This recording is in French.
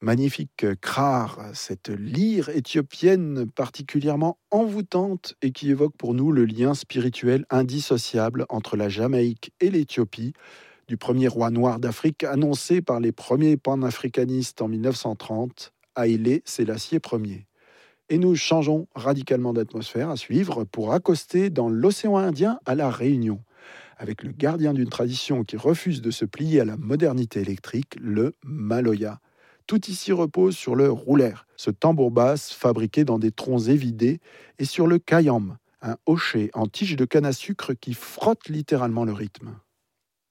Magnifique Krar, cette lyre éthiopienne particulièrement envoûtante et qui évoque pour nous le lien spirituel indissociable entre la Jamaïque et l'Éthiopie, du premier roi noir d'Afrique annoncé par les premiers panafricanistes en 1930, Haïlé Sélassié Ier. Et nous changeons radicalement d'atmosphère à suivre pour accoster dans l'océan Indien à La Réunion, avec le gardien d'une tradition qui refuse de se plier à la modernité électrique, le Maloya. Tout ici repose sur le rouler, ce tambour basse fabriqué dans des troncs évidés, et sur le kayam, un hochet en tige de canne à sucre qui frotte littéralement le rythme.